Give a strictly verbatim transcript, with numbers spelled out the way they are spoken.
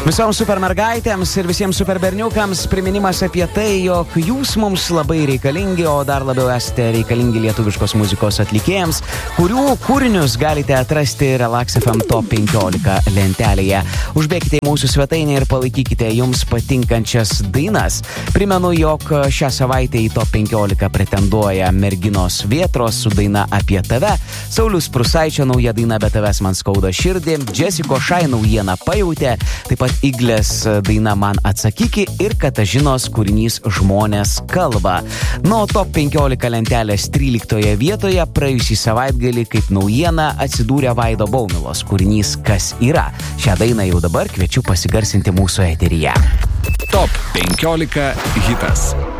Visoms supermergaitėms ir visiems superberniukams priminimas apie tai, jog jūs mums labai reikalingi, o dar labiau esate reikalingi lietuviškos muzikos atlikėjams, kurių kūrinius galite atrasti Relax F M Top penkiolika lentelėje. Užbėkite į mūsų svetainę ir palaikykite jums patinkančias dainas. Primenu, jog šią savaitę į Top penkiolika pretenduoja Merginos Vėtros su daina Apie tave, Sauliaus Prūsaičio nauja daina Be tavęs man skauda širdį, Jessica Šai naujieną Pajautė, taip pat Iglės daina Man atsakyki ir Katažinos kūrinys Žmonės kalba. Nuo Top penkiolika lentelės tryliktoje vietoje praėjusį savaitgalį kaip naujiena atsidūrė Vaido Baumilos kūrinys Kas yra. Šią dainą jau dabar kviečiu pasigarsinti mūsų eteryje. Top penkiolika hitas.